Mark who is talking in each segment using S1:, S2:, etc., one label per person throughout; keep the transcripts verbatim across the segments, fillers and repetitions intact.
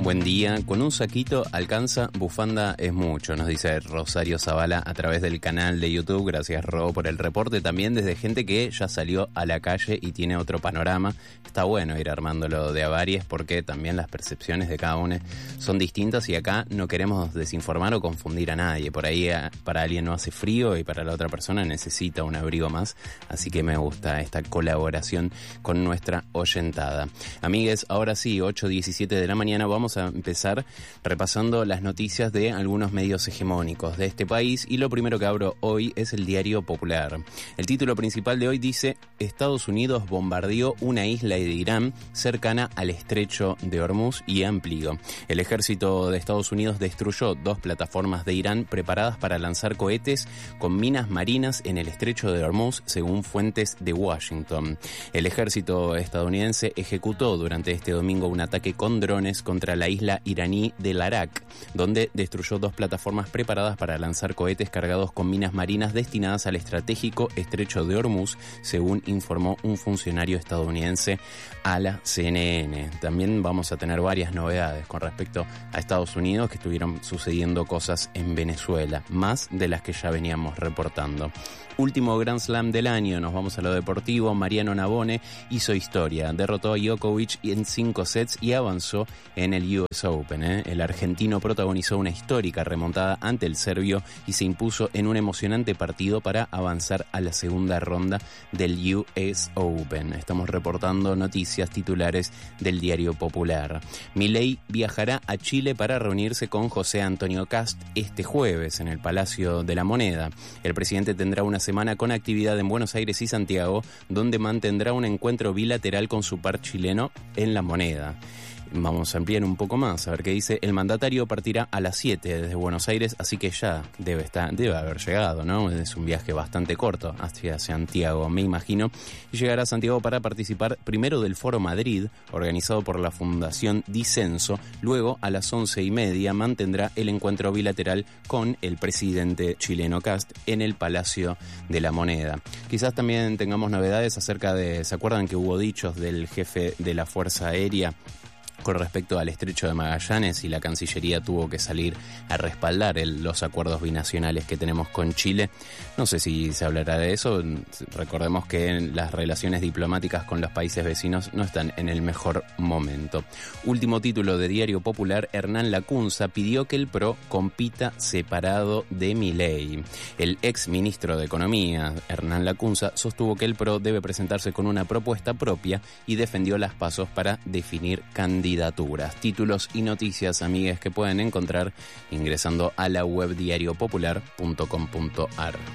S1: Buen día. Con un saquito alcanza, bufanda es mucho, nos dice Rosario Zavala a través del canal de YouTube. Gracias, Ro, por el reporte. También desde gente que ya salió a la calle y tiene otro panorama. Está bueno ir armándolo de a varias porque también las percepciones de cada uno son distintas y acá no queremos desinformar o confundir a nadie. Por ahí a, para alguien no hace frío y para la otra persona necesita un abrigo más. Así que me gusta esta colaboración con nuestra oyentada. Amigues, ahora sí, ocho diecisiete de la mañana, vamos a empezar repasando las noticias de algunos medios hegemónicos de este país y lo primero que abro hoy es el Diario Popular. El título principal de hoy dice: Estados Unidos bombardeó una isla de Irán cercana al estrecho de Hormuz y amplió. El ejército de Estados Unidos destruyó dos plataformas de Irán preparadas para lanzar cohetes con minas marinas en el estrecho de Hormuz, según fuentes de Washington. El ejército estadounidense ejecutó durante este domingo un ataque con drones contra la isla iraní de Larak, donde destruyó dos plataformas preparadas para lanzar cohetes cargados con minas marinas destinadas al estratégico estrecho de Hormuz, según informó un funcionario estadounidense a la C N N. También vamos a tener varias novedades con respecto a Estados Unidos, que estuvieron sucediendo cosas en Venezuela, más de las que ya veníamos reportando. Último Grand Slam del año, nos vamos a lo deportivo. Mariano Navone hizo historia, derrotó a Djokovic en cinco sets y avanzó en el U S Open. ¿eh? El argentino protagonizó una histórica remontada ante el serbio y se impuso en un emocionante partido para avanzar a la segunda ronda del U S Open. Estamos reportando noticias titulares del Diario Popular. Milei viajará a Chile para reunirse con José Antonio Kast este jueves en el Palacio de la Moneda. El presidente tendrá una semana con actividad en Buenos Aires y Santiago, donde mantendrá un encuentro bilateral con su par chileno en La Moneda. Vamos a ampliar un poco más, a ver qué dice. El mandatario partirá a las siete desde Buenos Aires, así que ya debe estar, debe haber llegado, ¿no? Es un viaje bastante corto hacia Santiago, me imagino. Y llegará a Santiago para participar primero del Foro Madrid, organizado por la Fundación Disenso. Luego, a las once y media, mantendrá el encuentro bilateral con el presidente chileno Kast en el Palacio de la Moneda. Quizás también tengamos novedades acerca de, ¿se acuerdan que hubo dichos del jefe de la Fuerza Aérea con respecto al estrecho de Magallanes y la Cancillería tuvo que salir a respaldar el, los acuerdos binacionales que tenemos con Chile? No sé si se hablará de eso. Recordemos que las relaciones diplomáticas con los países vecinos no están en el mejor momento. Último título de Diario Popular: Hernán Lacunza pidió que el P R O compita separado de Milei. El ex ministro de Economía, Hernán Lacunza, sostuvo que el P R O debe presentarse con una propuesta propia y defendió las pasos para definir candidatos. Candidaturas, títulos y noticias, amigues, que pueden encontrar ingresando a la web diario popular punto com punto a r.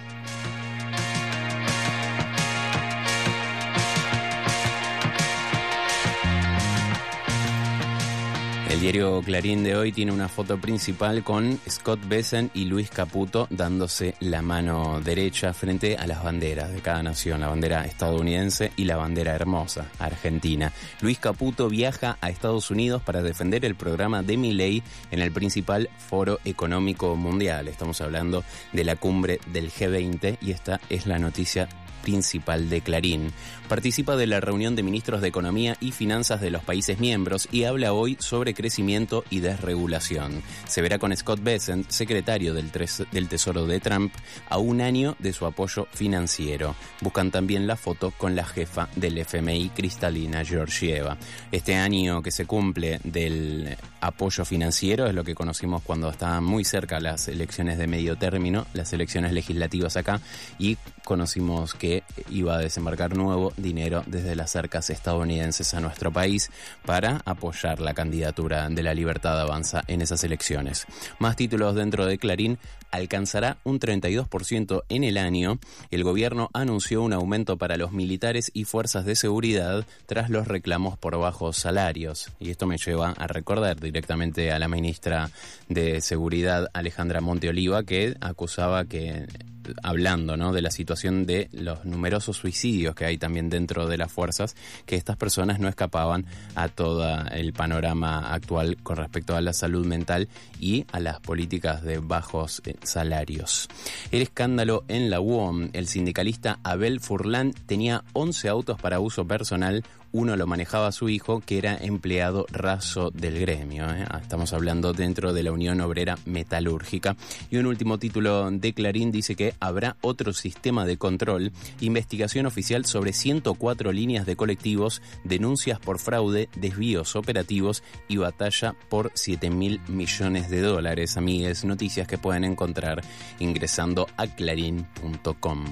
S1: El diario Clarín de hoy tiene una foto principal con Scott Bessent y Luis Caputo dándose la mano derecha frente a las banderas de cada nación, la bandera estadounidense y la bandera hermosa argentina. Luis Caputo viaja a Estados Unidos para defender el programa de Milei en el principal foro económico mundial. Estamos hablando de la cumbre del G veinte y esta es la noticia principal de Clarín. Participa de la reunión de ministros de Economía y Finanzas de los países miembros y habla hoy sobre crecimiento y desregulación. Se verá con Scott Bessent, secretario del, tres, del Tesoro de Trump, a un año de su apoyo financiero. Buscan también la foto con la jefa del F M I, Kristalina Georgieva. Este año que se cumple del apoyo financiero es lo que conocimos cuando estaban muy cerca las elecciones de medio término, las elecciones legislativas acá, y conocimos que iba a desembarcar nuevo dinero desde las arcas estadounidenses a nuestro país para apoyar la candidatura de La Libertad Avanza en esas elecciones. Más títulos dentro de Clarín: alcanzará un treinta y dos por ciento en el año. El gobierno anunció un aumento para los militares y fuerzas de seguridad tras los reclamos por bajos salarios. Y esto me lleva a recordar directamente a la ministra de Seguridad, Alejandra Monteoliva, que acusaba que, hablando, ¿no?, de la situación de los numerosos suicidios que hay también dentro de las fuerzas, que estas personas no escapaban a todo el panorama actual con respecto a la salud mental y a las políticas de bajos eh, salarios. El escándalo en la U O M: el sindicalista Abel Furlan tenía once autos para uso personal, Uno lo manejaba su hijo, que era empleado raso del gremio. ¿eh? Estamos hablando dentro de la Unión Obrera Metalúrgica. Y un último título de Clarín dice que habrá otro sistema de control, investigación oficial sobre ciento cuatro líneas de colectivos, denuncias por fraude, desvíos operativos y batalla por siete mil millones de dólares. Amigues, noticias que pueden encontrar ingresando a clarín punto com.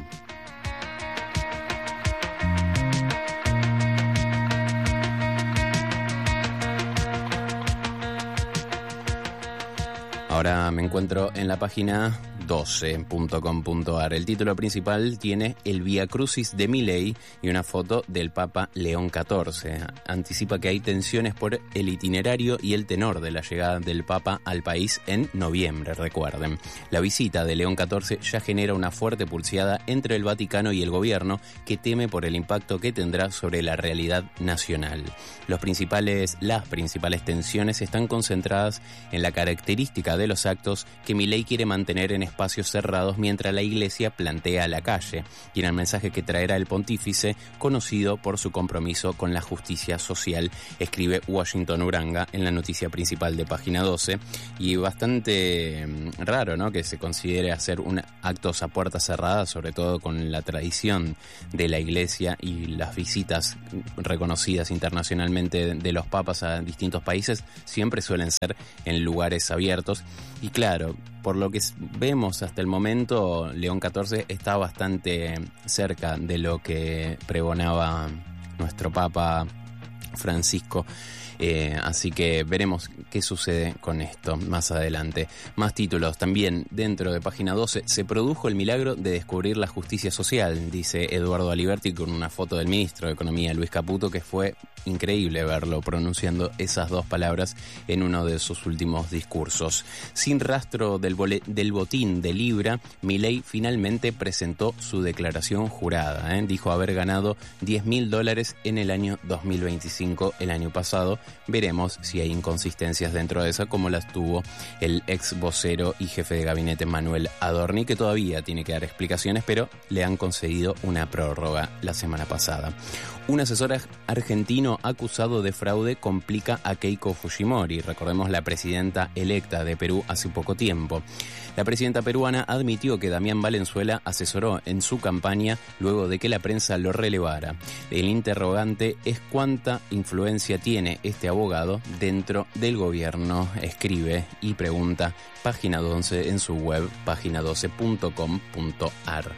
S1: Ahora me encuentro en la página doce punto com punto a r. El título principal tiene el Vía Crucis de Milei y una foto del Papa León catorce. Anticipa que hay tensiones por el itinerario y el tenor de la llegada del Papa al país en noviembre, recuerden. La visita de León catorce ya genera una fuerte pulseada entre el Vaticano y el gobierno, que teme por el impacto que tendrá sobre la realidad nacional. Los principales, las principales tensiones están concentradas en la característica de los actos que Milei quiere mantener en espacios cerrados mientras la Iglesia plantea la calle, y en el mensaje que traerá el pontífice, conocido por su compromiso con la justicia social, escribe Washington Uranga en la noticia principal de página doce. Y bastante raro, ¿no?, que se considere hacer un actos a puertas cerradas, sobre todo con la tradición de la Iglesia y las visitas reconocidas internacionalmente de los papas a distintos países, siempre suelen ser en lugares abiertos. Y claro, por lo que vemos hasta el momento, León catorce está bastante cerca de lo que pregonaba nuestro Papa Francisco. Eh, así que veremos qué sucede con esto más adelante. Más títulos también dentro de página doce. Se produjo el milagro de descubrir la justicia social, dice Eduardo Aliberti con una foto del ministro de Economía, Luis Caputo, que fue increíble verlo pronunciando esas dos palabras en uno de sus últimos discursos. Sin rastro del, bole- del botín de Libra, Milei finalmente presentó su declaración jurada. ¿eh? Dijo haber ganado diez mil dólares en el año dos mil veinticinco, el año pasado. Veremos si hay inconsistencias dentro de esa, como las tuvo el ex vocero y jefe de gabinete Manuel Adorni, que todavía tiene que dar explicaciones, pero le han concedido una prórroga la semana pasada. Un asesor argentino acusado de fraude complica a Keiko Fujimori, recordemos la presidenta electa de Perú hace poco tiempo. La presidenta peruana admitió que Damián Valenzuela asesoró en su campaña luego de que la prensa lo relevara. El interrogante es cuánta influencia tiene este abogado dentro del gobierno, escribe y pregunta página doce en su web, página doce punto com punto a r.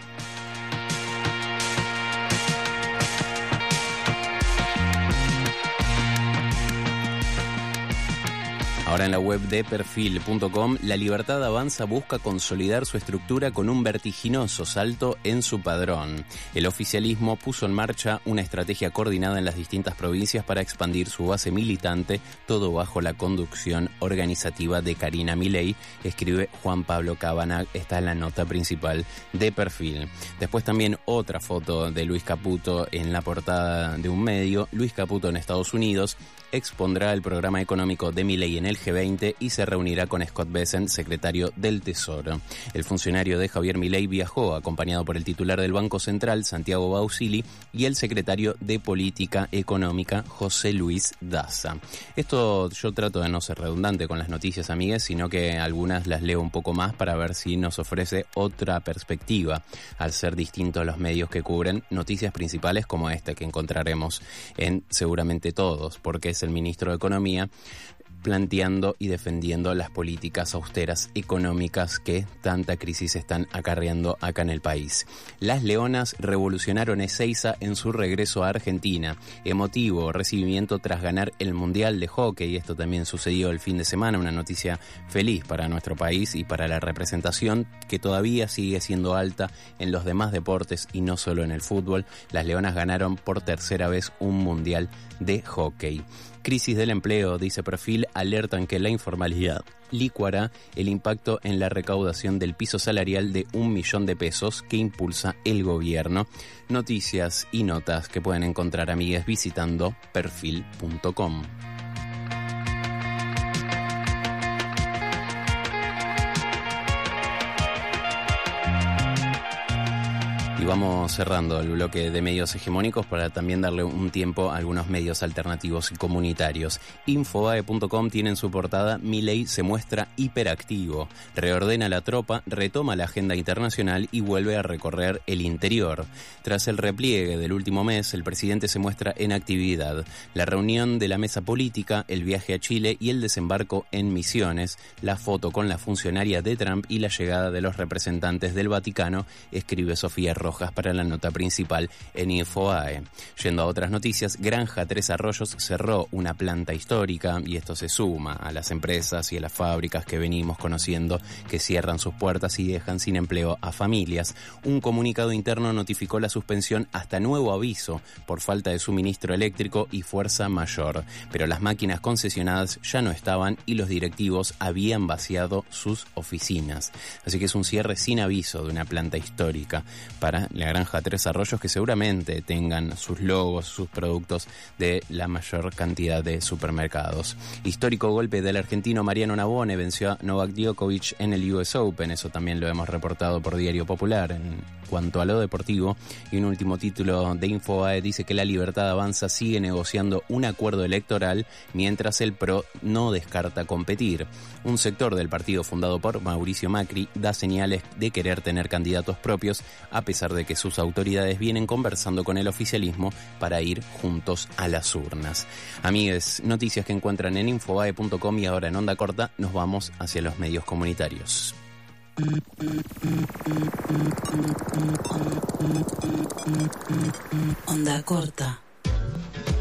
S1: Ahora en la web de perfil punto com, La Libertad Avanza busca consolidar su estructura con un vertiginoso salto en su padrón. El oficialismo puso en marcha una estrategia coordinada en las distintas provincias para expandir su base militante, todo bajo la conducción organizativa de Karina Milei, escribe Juan Pablo Cabana. Está en la nota principal de Perfil. Después también otra foto de Luis Caputo en la portada de un medio. Luis Caputo en Estados Unidos expondrá el programa económico de Milei en el G veinte y se reunirá con Scott Bessent, secretario del Tesoro. El funcionario de Javier Milei viajó acompañado por el titular del Banco Central, Santiago Bausili, y el secretario de Política Económica, José Luis Daza. Esto yo trato de no ser redundante con las noticias, amigues, sino que algunas las leo un poco más para ver si nos ofrece otra perspectiva, al ser distintos los medios que cubren noticias principales como esta que encontraremos en seguramente todos, porque es el ministro de Economía planteando y defendiendo las políticas austeras económicas que tanta crisis están acarreando acá en el país. Las Leonas revolucionaron Ezeiza en su regreso a Argentina. Emotivo recibimiento tras ganar el Mundial de Hockey. Esto también sucedió el fin de semana, una noticia feliz para nuestro país y para la representación que todavía sigue siendo alta en los demás deportes y no solo en el fútbol. Las Leonas ganaron por tercera vez un Mundial de Hockey. Crisis del empleo, dice Perfil, alertan que la informalidad licuará el impacto en la recaudación del piso salarial de un millón de pesos que impulsa el gobierno. Noticias y notas que pueden encontrar, amigues, visitando perfil punto com. Y vamos cerrando el bloque de medios hegemónicos para también darle un tiempo a algunos medios alternativos y comunitarios. Infobae punto com tiene en su portada: Milei se muestra hiperactivo, reordena la tropa, retoma la agenda internacional y vuelve a recorrer el interior. Tras el repliegue del último mes, el presidente se muestra en actividad. La reunión de la mesa política, el viaje a Chile y el desembarco en Misiones, la foto con la funcionaria de Trump y la llegada de los representantes del Vaticano, escribe Sofía Rojas para la nota principal en Infobae. Yendo a otras noticias, Granja Tres Arroyos cerró una planta histórica y esto se suma a las empresas y a las fábricas que venimos conociendo que cierran sus puertas y dejan sin empleo a familias. Un comunicado interno notificó la suspensión hasta nuevo aviso por falta de suministro eléctrico y fuerza mayor, pero las máquinas concesionadas ya no estaban y los directivos habían vaciado sus oficinas. Así que es un cierre sin aviso de una planta histórica para la Granja Tres Arroyos, que seguramente tengan sus logos, sus productos de la mayor cantidad de supermercados. Histórico golpe del argentino Mariano Navone, venció a Novak Djokovic en el U S Open, eso también lo hemos reportado por Diario Popular. En cuanto a lo deportivo, y un último título de Infobae dice que La Libertad Avanza sigue negociando un acuerdo electoral mientras el P R O no descarta competir. Un sector del partido fundado por Mauricio Macri da señales de querer tener candidatos propios, a pesar de que sus autoridades vienen conversando con el oficialismo para ir juntos a las urnas. Amigues, noticias que encuentran en infobae punto com, y ahora en Onda Corta nos vamos hacia los medios comunitarios.
S2: Onda Corta.